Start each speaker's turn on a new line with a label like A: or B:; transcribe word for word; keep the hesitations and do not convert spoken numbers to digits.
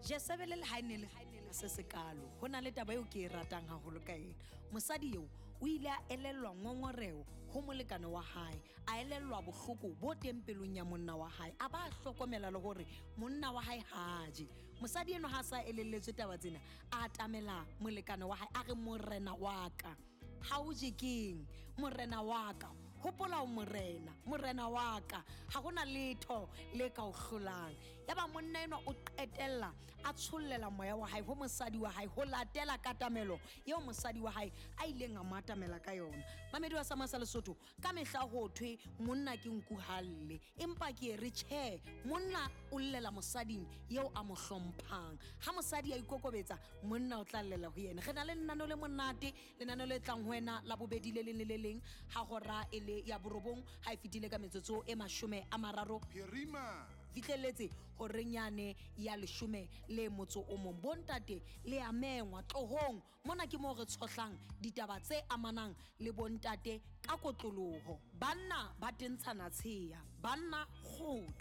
A: Jesebele le haine le se sekalo hona le taba eo ke e ratang haholo ka ena. Mosadi eo o ile a elellwa ngongoreo ho molekane wa hae, a elellwa bohloko bo teng pelong ya monna wa hae, a ba hlokomela le hore monna wa hae haje. Mosadi eno ha sa elelletswe taba tsena, a atamela molekane wa hae a re morena wa ka ha o je keng, morena wa ka hopola o morena, morena wa ka ha gona letho le ka o hlolang. Yaba monna eno o qetella a tshollela moya wa hae ho mosadi wa hae ho latela katamelo eo mosadi wa hae a ileng a matamela ka yona. Mamedi wa Sama sa Lesotho ka mehla ho thwe monna ke nku halle, empa ke re tjhe, monna o llela mosading eo a mo hlomphang. Ha mosadi a ikokobetsa, monna o tla llela ho yena. Re na le nnano le monate, lenano le tlang ho wena la bobedi le leng le le leng ha hora ele ya borobong ha e fitile ka metsotso e mashome a mararo
B: Phirima
A: fitlheletse ho renyane ya leshome le motso o mong. Bontate le a mengwa tlohong mona ke mo re tshotlang ditaba tse amanang le bontate ka kotloloho. Banna ba tentshana tsheya, banna kgotla.